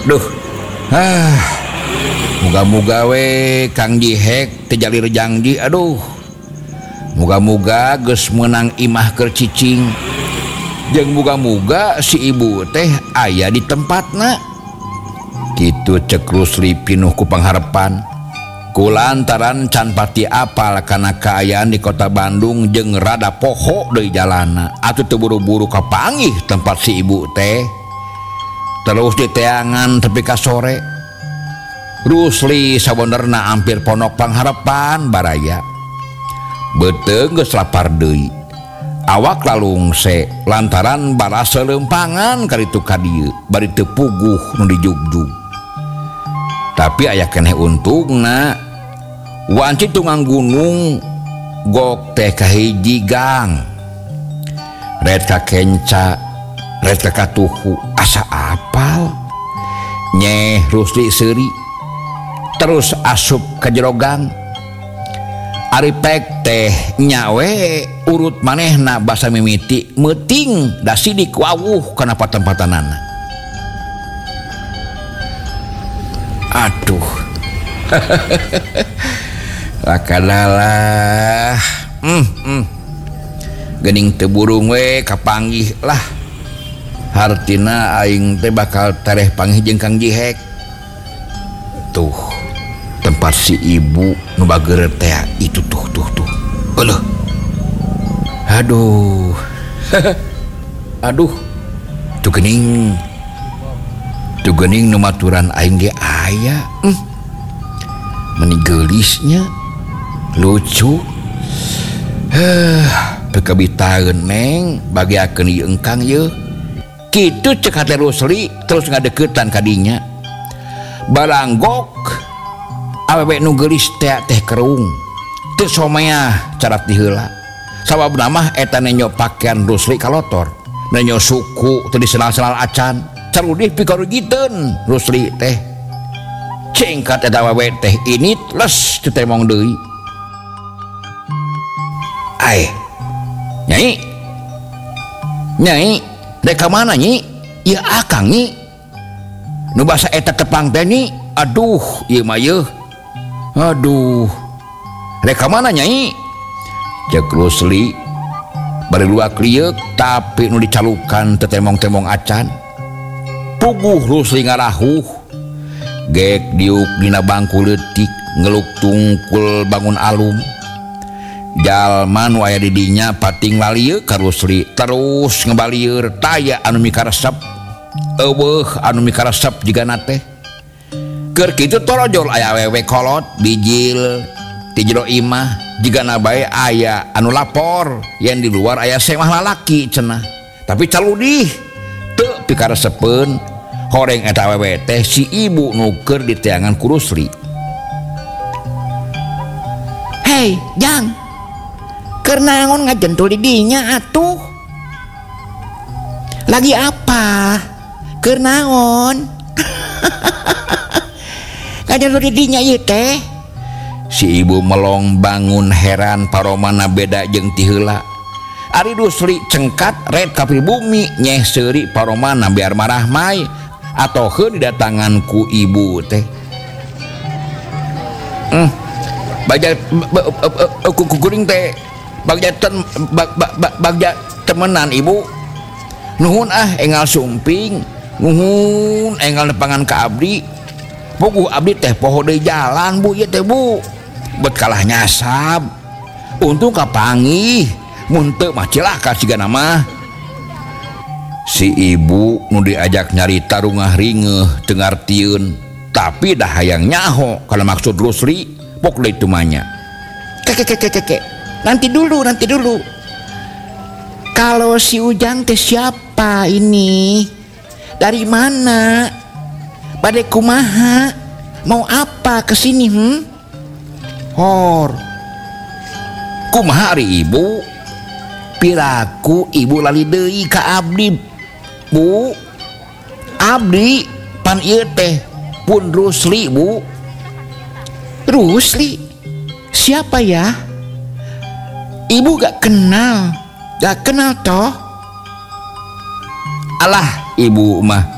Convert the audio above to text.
Duh, muga-muga we Kang Jihek tejalir janji. Aduh, muga-muga geus menang imah keur cicing. Jeung muga-muga si ibu teh aya di tempatna. Kitu cek Rusli pinuh ku pangharepan. Kulantaran can pati apal kana kaayaan di kota Bandung jeung rada poho deui jalana. Atuh teu buru-buru kapanggih tempat si ibu teh. Terus diteangan tepi ka sore. Rusli sabenerna hampir ponok pangharepan baraya. Beuteung geus lapar deui. Awak lalungse lantaran barasa lempangan karitu ka dieu bari teu puguh nu dijugjug. Tapi aya keneh untungna. Wanci tungang gunung gok teh kahiji gang. Red ka kenca, red ka katuhu, asa apal. Nyeh Rusli seuri. Terus asup ka jero gang. Ari pek teh nyawe urut manehna basa mimiti meuting da sidik wawuh kana patempatanana. Aduh. Lakadalah. Geuning teu burung we kapanggih lah. Hartina aing teh bakal tareh panggih jeung Kang Jihek. Tuh, tempat si ibu nu bageur teh itu tuh. Eueuh. Aduh. Aduh. Tuh geuning nu maturan aing ge aya. Meni geulisnya lucu. Bekabitaeun neng bagiakeun ieu engkang yeuh. Kitu cek hate Rusli terus ngadeuketan ka dinya. Balanggok awewe nu geulis teh keruung. Teu somaya carat diheula. Sababna mah eta nenyo pakean Rusli kalotor. Nenyo suku teu disenal-senal acan. Carudih pikarugiteun Rusli teh. Cingkat eta awewe teh init les teu temong deui. Nyai. Nyai, dek ka mana nyi? Ieu akang nyi. Nu basa eta tepang teh nyi. Aduh, ieu mah yeuh. Aduh. Dek ka mana nyai? Cek Rusli. Bari luak liuk tapi nu dicalukan teu temong-temong acan. Puguh Rusli ngarahuh. Gek diuk dina bangku leutik ngeluk tungkul bangun alum. Jalma nu aya di dinya pating lalieu ka Rusli terus ngebalieur taya anu mikaresep. Eueuh anu mikaresep jigana teh. Keur kitu torojol aya awewe kolot bijil ti jero imah jigana bae aya anu lapor yen di luar aya semah lalaki cenah. Tapi caludih teu pikaresepeun horeng eta awewe teh si ibu nu keur diteangan ku Rusli. Hei, Jang. Keur naon ngajentul di dinya atuh? Lagi apa? Keur naon? Ngajentul di dinya ieu teh? Si ibu melong bangun heran paromana beda jeung ti heula. Ari Rusli cengkat red ka pribumi nyeh seuri paromana biar marah mai atoheun didatangan ku ibu teh. Baja kuring teh bagja temenan ibu. Nuhun engal sumping. Nuhun engal nepangan ka abdi. Puguh abdi teh poho deui jalan bu ieu teh bu. Bet kalah nyasab. Untung kapanggih. Mun teu mah cilaka sigana mah. Si ibu nu diajak nyarita rungah ringeuh teu ngartieun. Tapi dah hayang nyaho kana maksud Rusli pok deui teu manya. Kek. Nanti dulu. Kalau si Ujang teh siapa ini? Dari mana? Bade kumaha? Mau apa kesini? Hor. Kumaha ari ibu? Piraku ibu lali deui ka abdi, bu. Abdi pan ieu teh pun Rusli, bu. Rusli? Siapa ya? Ibu gak kenal toh? Alah, ibu mah